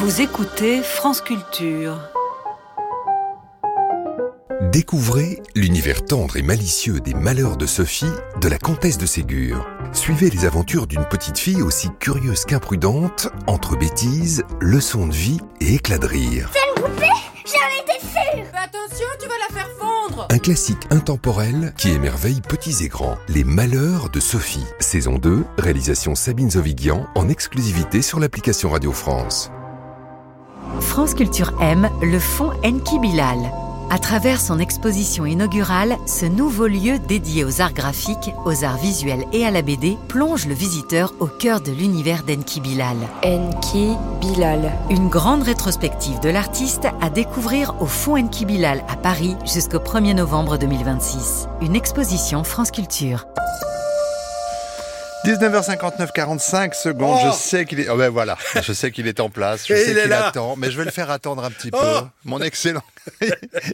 Vous écoutez France Culture. Découvrez l'univers tendre et malicieux des malheurs de Sophie de la comtesse de Ségur. Suivez les aventures d'une petite fille aussi curieuse qu'imprudente, entre bêtises, leçons de vie et éclats de rire. C'est une poupée ? J'en étais sûre ! Fais attention, tu vas la faire fondre! Un classique intemporel qui émerveille petits et grands. Les malheurs de Sophie. Saison 2, réalisation Sabine Zovigian, en exclusivité sur l'application Radio France. France Culture aime le Fonds Enki Bilal. À travers son exposition inaugurale, ce nouveau lieu dédié aux arts graphiques, aux arts visuels et à la BD plonge le visiteur au cœur de l'univers d'Enki Bilal. Enki Bilal. Une grande rétrospective de l'artiste à découvrir au Fonds Enki Bilal à Paris jusqu'au 1er novembre 2026. Une exposition France Culture. 19h59, 45 secondes. Je sais qu'il est. Oh ben voilà, je sais qu'il est en place. Je sais qu'il attend, mais je vais le faire attendre un petit peu. Mon excellent.